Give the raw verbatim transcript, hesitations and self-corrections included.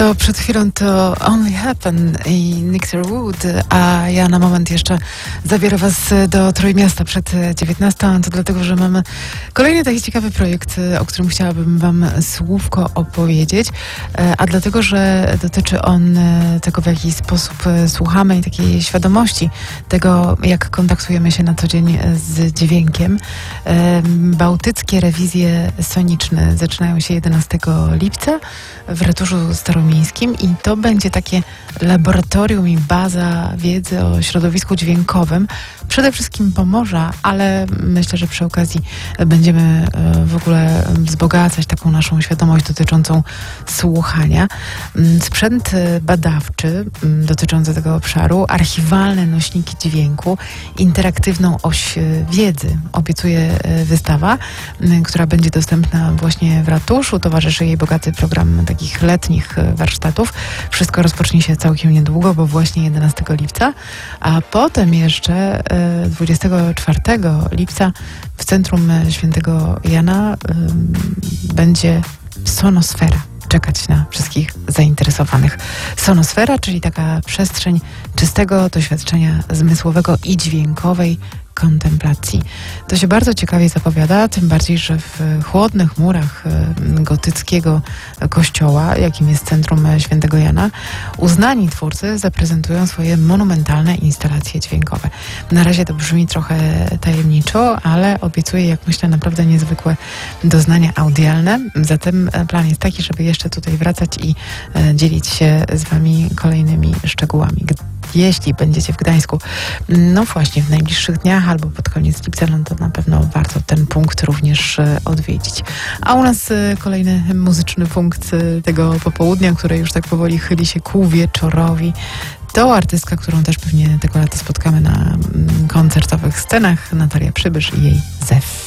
To przed chwilą to Only Happen i Nectar Wood, a ja na moment jeszcze zabiorę was do Trójmiasta przed dziewiętnastą. To dlatego, że mamy kolejny taki ciekawy projekt, o którym chciałabym wam słówko opowiedzieć, a dlatego, że dotyczy on tego, w jaki sposób słuchamy i takiej świadomości tego, jak kontaktujemy się na co dzień z dźwiękiem. Bałtyckie rewizje soniczne zaczynają się jedenastego lipca w ratuszu staromiejskim i to będzie takie laboratorium i baza wiedzy o środowisku dźwiękowym. Przede wszystkim Pomorza, ale myślę, że przy okazji będziemy w ogóle wzbogacać taką naszą świadomość dotyczącą słuchania. Sprzęt badawczy dotyczący tego obszaru, archiwalne nośniki dźwięku, interaktywną oś wiedzy obiecuje wystawa, która będzie dostępna właśnie w ratuszu. Towarzyszy jej bogaty program takich letnich warsztatów. Wszystko rozpocznie się całkiem niedługo, bo właśnie jedenastego lipca, a potem jeszcze dwudziestego czwartego lipca w Centrum Świętego Jana będzie Sonosfera czekać na wszystkich zainteresowanych. Sonosfera, czyli taka przestrzeń czystego doświadczenia zmysłowego i dźwiękowej kontemplacji. To się bardzo ciekawie zapowiada, tym bardziej, że w chłodnych murach gotyckiego kościoła, jakim jest Centrum Świętego Jana, uznani twórcy zaprezentują swoje monumentalne instalacje dźwiękowe. Na razie to brzmi trochę tajemniczo, ale obiecuję, jak myślę, naprawdę niezwykłe doznania audialne. Zatem plan jest taki, żeby jeszcze tutaj wracać i dzielić się z wami kolejnymi szczegółami. Jeśli będziecie w Gdańsku, no właśnie w najbliższych dniach albo pod koniec lipca, no to na pewno warto ten punkt również odwiedzić. A u nas kolejny muzyczny punkt tego popołudnia, które już tak powoli chyli się ku wieczorowi. To artystka, którą też pewnie tego lata spotkamy na koncertowych scenach, Natalia Przybysz i jej Zew.